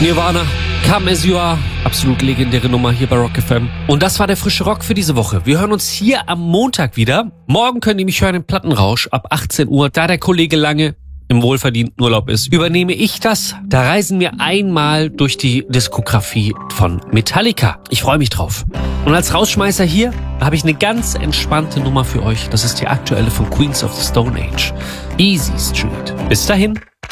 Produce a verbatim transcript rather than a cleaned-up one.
Nirvana, Come As You Are, absolut legendäre Nummer hier bei Rock F M. Und das war der frische Rock für diese Woche. Wir hören uns hier am Montag wieder. Morgen könnt ihr mich hören im Plattenrausch ab achtzehn Uhr. Da der Kollege Lange im wohlverdienten Urlaub ist, übernehme ich das. Da reisen wir einmal durch die Diskografie von Metallica. Ich freue mich drauf. Und als Rausschmeißer hier habe ich eine ganz entspannte Nummer für euch. Das ist die aktuelle von Queens of the Stone Age. Easy Street. Bis dahin.